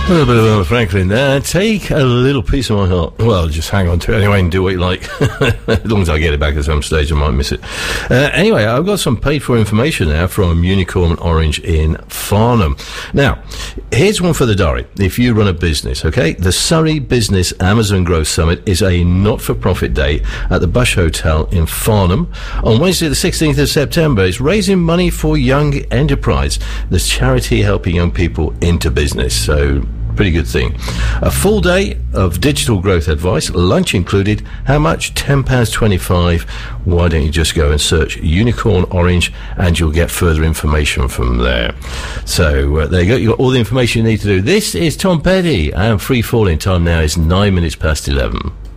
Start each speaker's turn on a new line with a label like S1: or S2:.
S1: A little bit of Aretha Franklin there. Take a little piece of my heart. Well, just hang on to it anyway and do what you like. As long as I get it back at some stage, I might miss it. Anyway, I've got some paid-for information now from Unicorn Orange in Farnham. Now, here's one for the diary. If you run a business, okay? The Surrey Business Amazon Growth Summit is a not-for-profit day at the Bush Hotel in Farnham on Wednesday the 16th of September. It's raising money for Young Enterprise, the charity helping young people into business. So, pretty good thing. A full day of digital growth advice, lunch included. How much? £10.25. Why don't you just go and search Unicorn Orange and you'll get further information from there. So there you go. You've got all the information you need to do. This is Tom Petty and Free Falling. Time now is 9 minutes past 11.